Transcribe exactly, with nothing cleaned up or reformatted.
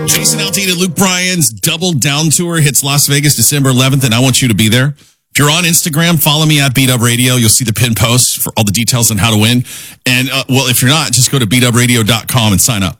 Jason Aldean and Luke Bryan's Double Down Tour hits Las Vegas December eleventh, and I want you to be there. If you're on Instagram, follow me at Beat Up Radio. You'll see the pin post for all the details on how to win. And, uh, well, if you're not, just go to beat up radio dot com and sign up.